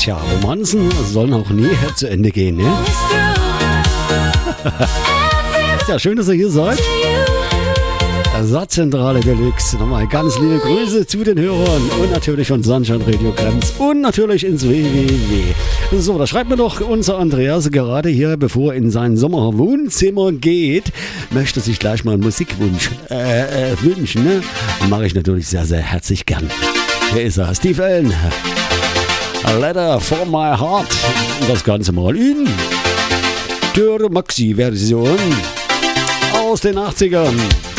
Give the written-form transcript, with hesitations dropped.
Tja, Romanzen sollen auch nie zu Ende gehen, ne? Ja, schön, dass ihr hier seid. Ersatzzentrale Deluxe. Nochmal ganz liebe Grüße zu den Hörern und natürlich von Sunshine Radio Krems und natürlich ins www. So, da schreibt mir doch unser Andreas gerade hier, bevor er in sein Sommerwohnzimmer geht, möchte sich gleich mal einen Musikwunsch wünschen. Ne? Mache ich natürlich sehr, sehr herzlich gern. Hier ist er, Steve Allen. A Letter for My Heart. Das Ganze mal in der Maxi-Version aus den 80ern.